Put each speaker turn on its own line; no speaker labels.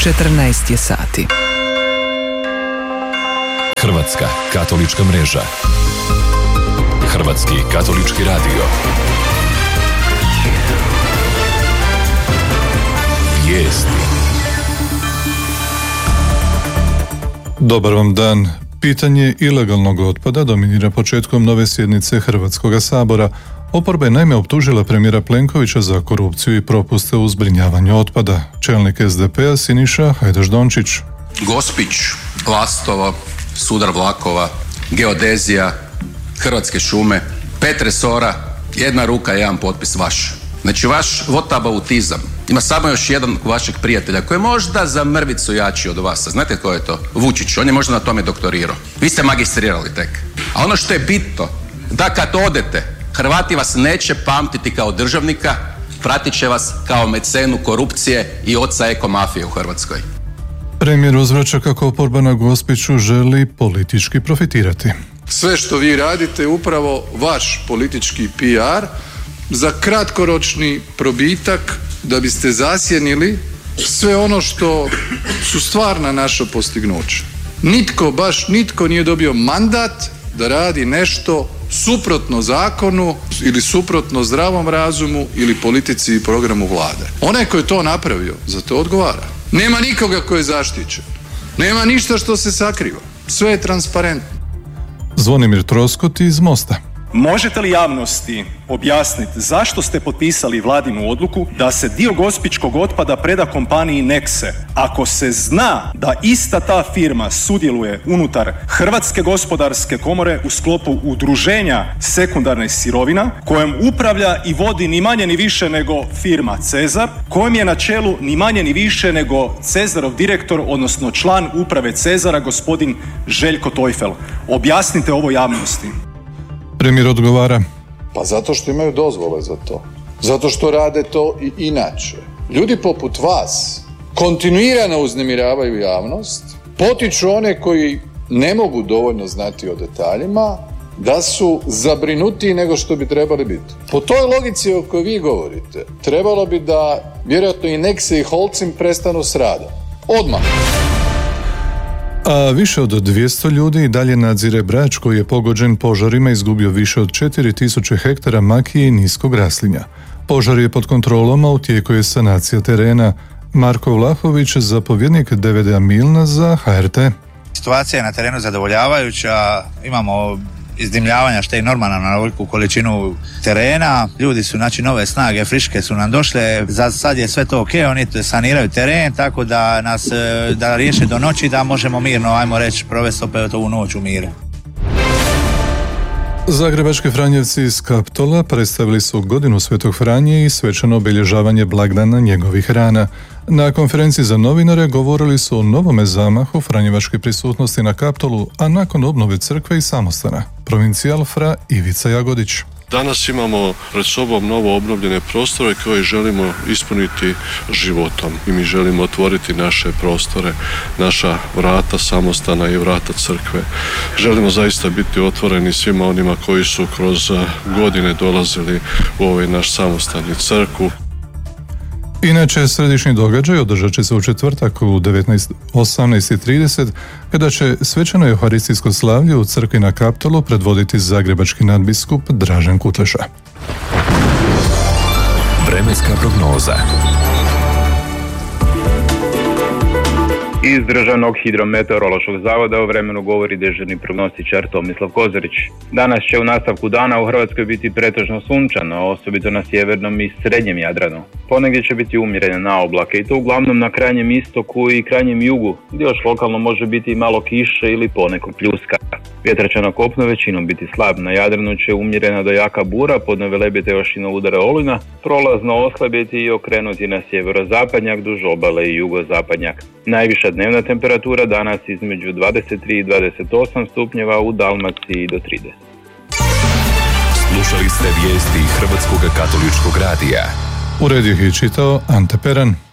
14 je sati.
Hrvatska katolička mreža. Hrvatski katolički radio. Vijesti.
Dobar vam dan. Pitanje ilegalnog otpada dominira početkom nove sjednice Hrvatskoga sabora. Oporba je naime optužila premijera Plenkovića za korupciju i propuste u zbrinjavanju otpada. Čelnik SDP-a Siniša Hajdaš-Dončić.
Gospić, Lastovo, sudar vlakova, geodezija, Hrvatske šume, 5 resora, jedna ruka, jedan potpis vaš. Znači vaš votabautizam ima samo još jedan vašeg prijatelja koji je možda za mrvicu jači od vas. Znate ko je to? Vučić, on je možda na tome doktorirao. Vi ste magistrirali tek. A ono što je bitno, da kad odete, Hrvati vas neće pamtiti kao državnika, pratit će vas kao mecenu korupcije i oca ekomafije u Hrvatskoj.
Premijer uzvraća kako oporba na Gospiću želi politički profitirati.
Sve što vi radite je upravo vaš politički PR za kratkoročni probitak da biste zasjenili sve ono što su stvarna naša postignuća. Nitko nije dobio mandat da radi nešto suprotno zakonu ili suprotno zdravom razumu ili politici i programu vlade. Onaj koji je to napravio, za to odgovara. Nema nikoga koji je zaštićen. Nema ništa što se sakriva. Sve je transparentno.
Zvonimir Troskot iz Mosta.
Možete li javnosti objasniti zašto ste potpisali vladinu odluku da se dio gospićkog otpada preda kompaniji Nexe, ako se zna da ista ta firma sudjeluje unutar Hrvatske gospodarske komore u sklopu udruženja sekundarnih sirovina, kojem upravlja i vodi ni manje ni više nego firma Cezar, kojem je na čelu ni manje ni više nego Cezarov direktor, odnosno član uprave Cezara, gospodin Željko Tojfel. Objasnite ovo javnosti.
Premijer odgovara.
Pa zato što imaju dozvole za to. Zato što rade to i inače. Ljudi poput vas kontinuirano uznemiravaju javnost, potiču one koji ne mogu dovoljno znati o detaljima, da su zabrinutiji nego što bi trebali biti. Po toj logici o kojoj vi govorite, trebalo bi da vjerojatno i Nexe i Holcim prestanu s radom. Odmah.
A više od 200 ljudi i dalje nadzire Brač koji je pogođen požarima i izgubio više od 4000 hektara makije i niskog raslinja. Požar je pod kontrolom, a u tijeku je sanacija terena. Marko Vlahović, zapovjednik DVD-a Milna za HRT.
Situacija je na terenu zadovoljavajuća, imamo izdimljavanja što je normalno na veliku količinu terena. Ljudi su, znači, nove snage, friške su nam došle, za sad je sve to ok, oni saniraju teren, tako da nas da riješe do noći da možemo mirno, ajmo reći, provesti opet ovu noć u miru.
Zagrebački Franjevci iz Kaptola predstavili su godinu Svetog Franje i svečano obilježavanje blagdana njegovih rana. Na konferenciji za novinare govorili su o novome zamahu franjevačke prisutnosti na Kaptolu, a nakon obnove crkve i samostana. Provincijal Fra Ivica Jagodić.
Danas imamo pred sobom novo obnovljene prostore koje želimo ispuniti životom i mi želimo otvoriti naše prostore, naša vrata samostana i vrata crkve. Želimo zaista biti otvoreni svima onima koji su kroz godine dolazili u ovaj naš samostan i crkvu.
Inače, središnji događaj održat će se u četvrtak u 18:30 kada će svečano euharistijsko slavlje u crkvi na Kaptolu predvoditi zagrebački nadbiskup Dražen Kutleša.
Vremenska prognoza.
Iz Državnog hidrometeorološkog zavoda o vremenu govori dežurni prognostičar Tomislav Kozarić. Danas će u nastavku dana u Hrvatskoj biti pretežno sunčano, osobito na sjevernom i srednjem Jadranu. Ponegdje će biti umjerene na oblake i to uglavnom na krajnjem istoku i krajnjem jugu, gdje još lokalno može biti malo kiše ili ponekog pljuska. Vjetar će na kopnu većinom biti slab, na Jadranu će umjerena do jaka bura, podno Velebita još i na udare olujna, prolazno oslabiti i okrenuti na sjeverozapadnjak duž obale i jugozapadnjak. Najviša dnevna temperatura danas između 23 i 28 stupnjeva, u Dalmaciji do 30.
Slušali ste vijesti Hrvatskog katoličkog radija.
U rediju ih je čitao Ante Peran.